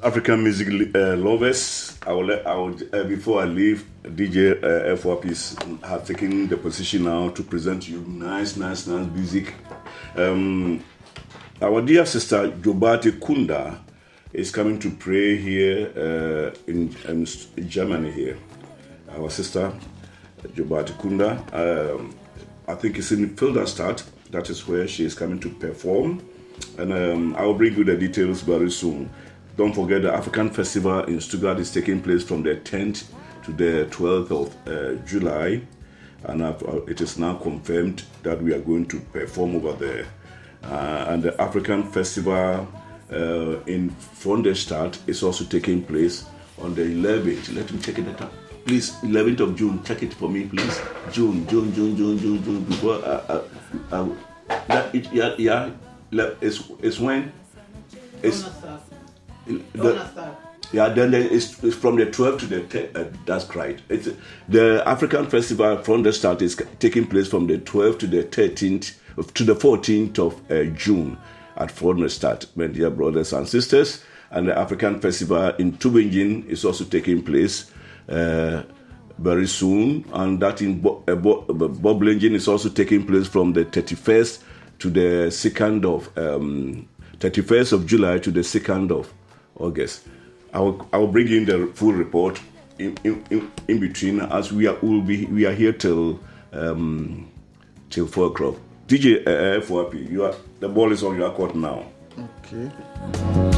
African music lovers, before I leave, DJ F4Ps have taken the position now to present you nice music. Our dear sister Jobate Kunda is coming to pray here in Germany here. Our sister Jobate Kunda, I think it's in Filderstadt. That is where she is coming to perform. And I will bring you the details very soon. Don't forget the African Festival in Stuttgart is taking place from the 10th to the 12th of July. And it is now confirmed that we are going to perform over there. And the African Festival in Filderstadt is also taking place on the 11th. Let me check it out. Please, 11th of June. Check it for me, please. June. Before it's when it's then it's from the 12th to the 10th. That's right. It's the African Festival from the start is taking place from the 12th to the 13th to the 14th of June at Filderstadt, my dear brothers and sisters. And the African Festival in Tübingen is also taking place very soon, and that in Böblingen is also taking place from the 31st to the 2nd of 31st of July to the 2nd of August. I will bring in the full report in between, as we are here till 4 o'clock. DJ F4P, the ball is on your court now. Okay.